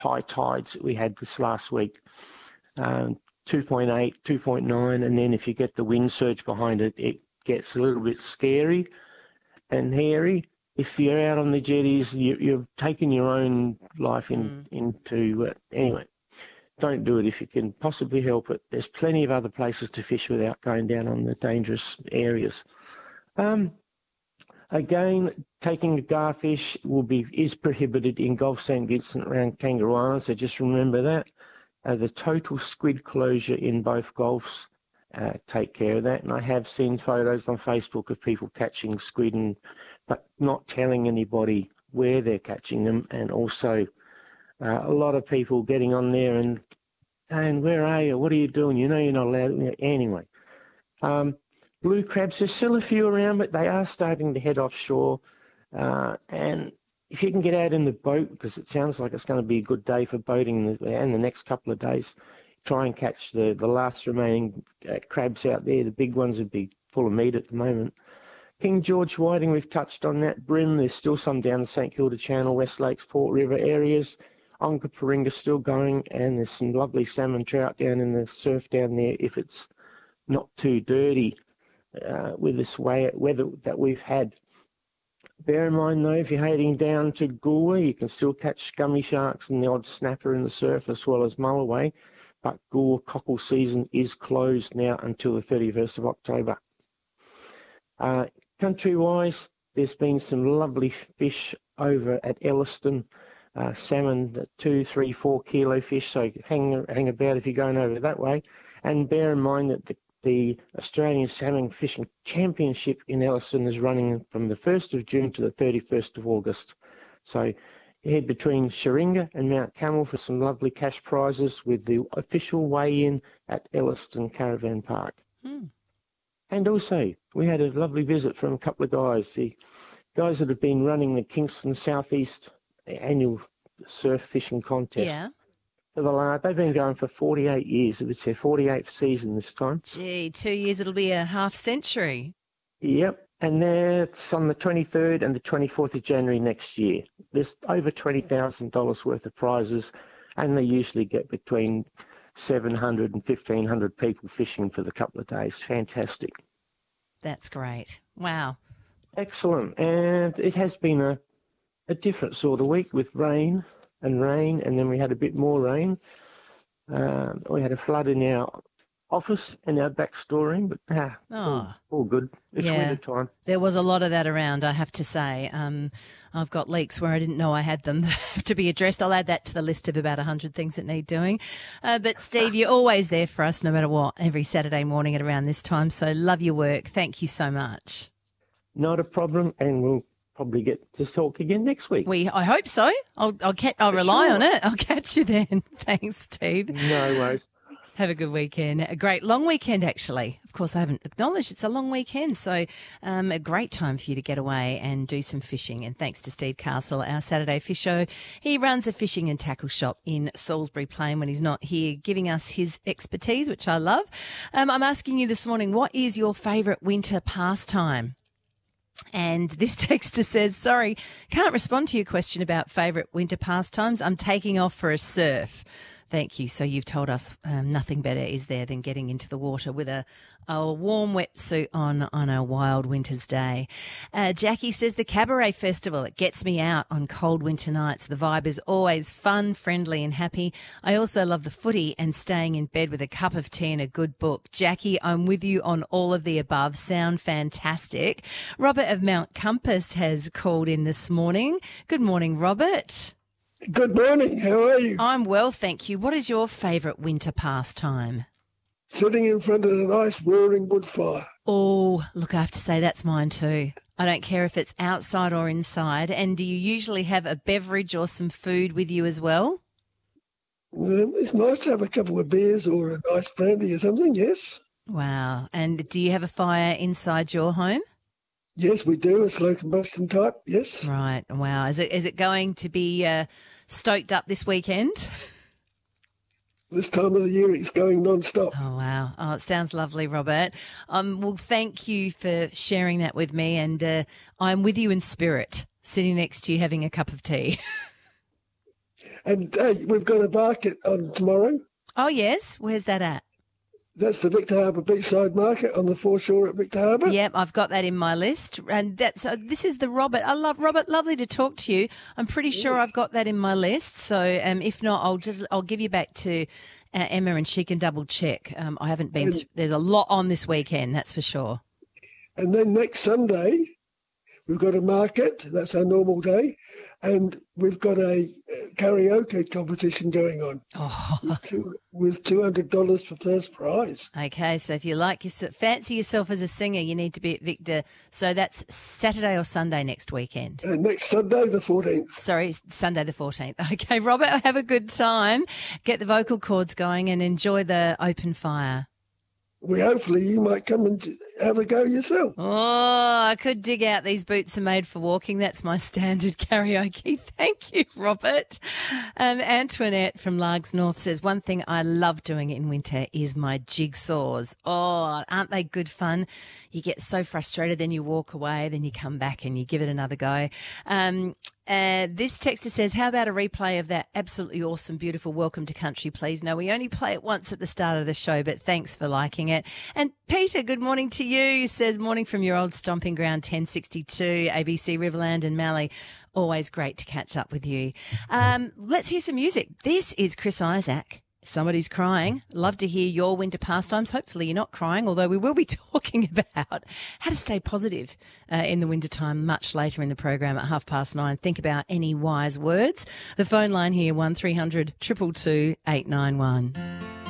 high tides that we had this last week. 2.8, 2.9, and then if you get the wind surge behind it, it gets a little bit scary and hairy. If you're out on the jetties, you've taken your own life into it. Anyway, don't do it if you can possibly help it. There's plenty of other places to fish without going down on the dangerous areas. Again, taking a garfish is prohibited in Gulf St. Vincent around Kangaroo Island, so just remember that. The total squid closure in both Gulfs, take care of that. And I have seen photos on Facebook of people catching squid but not telling anybody where they're catching them, and also a lot of people getting on there and saying, where are you? What are you doing? You know you're not allowed. Anyway, blue crabs, there's still a few around, but they are starting to head offshore. And if you can get out in the boat, because it sounds like it's going to be a good day for boating and the next couple of days, try and catch the last remaining crabs out there. The big ones would be full of meat at the moment. King George whiting, we've touched on that. Bream, there's still some down the St Kilda Channel, West Lakes, Port River areas. Onkaparinga still going, and there's some lovely salmon trout down in the surf down there if it's not too dirty with this weather that we've had. Bear in mind, though, if you're heading down to Goolwa, you can still catch scummy sharks and the odd snapper in the surf as well as mulloway, but Goolwa cockle season is closed now until the 31st of October. Country-wise, there's been some lovely fish over at Elliston, salmon, 2, 3, 4 kilo fish, so hang about if you're going over that way. And bear in mind that the Australian Salmon Fishing Championship in Elliston is running from the 1st of June to the 31st of August. So head between Sharinga and Mount Camel for some lovely cash prizes with the official weigh-in at Elliston Caravan Park. And also, we had a lovely visit from a couple of guys, the guys that have been running the Kingston Southeast annual surf fishing contest. Yeah. They've been going for 48 years. It's their 48th season this time. Gee, 2 years, it'll be a half century. Yep, and that's on the 23rd and the 24th of January next year. There's over $20,000 worth of prizes, and they usually get between 700 and 1,500 people fishing for the couple of days. Fantastic. That's great. Wow. Excellent. And it has been a different sort of week with rain, and then we had a bit more rain. We had a flood in our office and our back storeroom, but it's all good. It's winter time. There was a lot of that around, I have to say. I've got leaks where I didn't know I had them that have to be addressed. I'll add that to the list of about 100 things that need doing. But, Steve, you're always there for us no matter what, every Saturday morning at around this time. So love your work. Thank you so much. Not a problem, and we'll probably get to talk again next week. I hope so. I'll rely on it. I'll catch you then. Thanks, Steve. No worries. Have a good weekend. A great long weekend, actually. Of course, I haven't acknowledged it's a long weekend, so a great time for you to get away and do some fishing. And thanks to Steve Castle, our Saturday Fish Show. He runs a fishing and tackle shop in Salisbury Plain when he's not here, giving us his expertise, which I love. I'm asking you this morning, what is your favourite winter pastime? And this texter says, sorry, can't respond to your question about favourite winter pastimes. I'm taking off for a surf. Thank you. So you've told us nothing better is there than getting into the water with a warm wetsuit on a wild winter's day. Jackie says the Cabaret Festival, it gets me out on cold winter nights. The vibe is always fun, friendly and happy. I also love the footy and staying in bed with a cup of tea and a good book. Jackie, I'm with you on all of the above. Sound fantastic. Robert of Mount Compass has called in this morning. Good morning, Robert. Good morning. How are you? I'm well, thank you. What is your favourite winter pastime? Sitting in front of a nice roaring wood fire. Oh, look, I have to say that's mine too. I don't care if it's outside or inside. And do you usually have a beverage or some food with you as well? It's nice to have a couple of beers or a nice brandy or something, yes. Wow. And do you have a fire inside your home? Yes, we do. A slow combustion type, yes. Right. Wow. Is it going to be stoked up this weekend? This time of the year, it's going non-stop. Oh, wow. Oh, it sounds lovely, Robert. Well, thank you for sharing that with me, and I'm with you in spirit, sitting next to you having a cup of tea. And we've got a market on tomorrow. Oh, yes. Where's that at? That's the Victor Harbour Beachside Market on the foreshore at Victor Harbour. Yep, I've got that in my list. And this is the Robert. I love Robert. Lovely to talk to you. I'm pretty sure I've got that in my list. So if not, I'll give you back to Emma and she can double check. I haven't been. There's a lot on this weekend, that's for sure. And then next Sunday, we've got a market. That's our normal day. And we've got a karaoke competition going on with $200 for first prize. Okay, so if you fancy yourself as a singer, you need to be at Victor. So that's Saturday or Sunday next weekend? Next Sunday, the 14th. Sorry, Sunday the 14th. Okay, Robert, have a good time. Get the vocal cords going and enjoy the open fire. Hopefully you might come and have a go yourself. Oh, I could dig out These Boots Are Made for Walking. That's my standard karaoke. Thank you, Robert. Antoinette from Largs North says, one thing I love doing in winter is my jigsaws. Oh, aren't they good fun? You get so frustrated, then you walk away, then you come back and you give it another go. This texter says, how about a replay of that absolutely awesome, beautiful Welcome to Country, please? No, we only play it once at the start of the show, but thanks for liking it. And Peter, good morning to you. He says, morning from your old stomping ground, 1062, ABC Riverland and Mallee. Always great to catch up with you. Let's hear some music. This is Chris Isaak. Somebody's crying. Love to hear your winter pastimes. Hopefully you're not crying, although we will be talking about how to stay positive in the wintertime much later in the program at 9:30. Think about any wise words. The phone line here, 1300 222 891.